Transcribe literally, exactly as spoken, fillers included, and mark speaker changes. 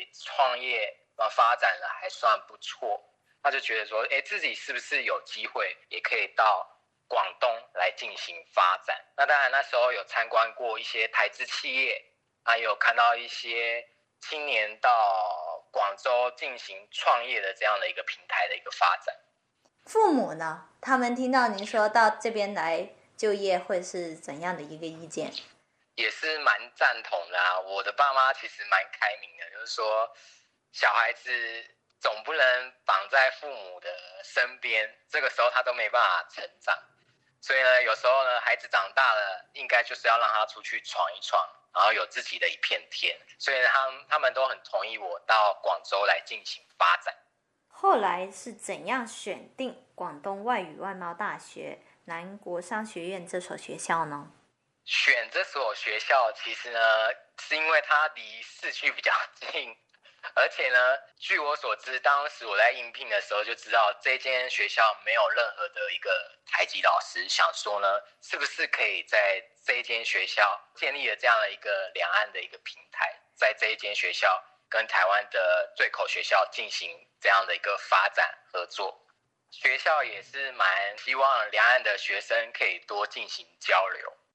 Speaker 1: 创业呃发展了还算不错，他就觉得说，哎，自己是不是有机会也可以到广东来进行发展？那当然那时候有参观过一些台资企业，还有看到一些青年到广州进行创业的这样的一个平台的一个发展。
Speaker 2: 父母呢？他们听到您说到这边来就业，会是怎样的一个意见？
Speaker 1: 也是蛮赞同的啊。我的爸妈其实蛮开明的，就是说小孩子总不能绑在父母的身边，这个时候他都没办法成长。所以呢，有时候呢，孩子长大了，应该就是要让他出去闯一闯，然后有自己的一片天。所以他们他们都很同意我到广州来进行发展。
Speaker 2: 后来是怎样选定广东外语外贸大学南国商学院这所学校呢？
Speaker 1: 选这所学校，其实呢，是因为它离市区比较近，而且呢，据我所知，当时我在应聘的时候就知道这间学校没有任何的一个台籍老师，想说呢，是不是可以在这一间学校建立了这样的一个两岸的一个平台，在这一间学校跟台湾的对口学校进行这样的一个发展合作。学校也是蛮希望两岸的学生可以多进行交流。